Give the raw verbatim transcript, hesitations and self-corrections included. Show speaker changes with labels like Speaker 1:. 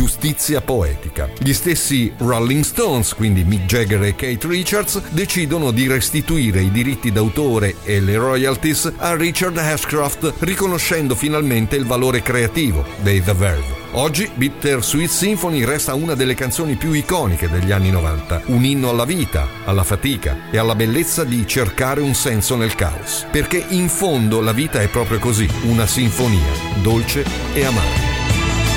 Speaker 1: giustizia poetica. Gli stessi Rolling Stones, quindi Mick Jagger e Keith Richards, decidono di restituire i diritti d'autore e le royalties a Richard Ashcroft, riconoscendo finalmente il valore creativo dei The Verve. Oggi Bittersweet Symphony resta una delle canzoni più iconiche degli anni novanta, un inno alla vita, alla fatica e alla bellezza di cercare un senso nel caos. Perché in fondo la vita è proprio così, una sinfonia, dolce e amara.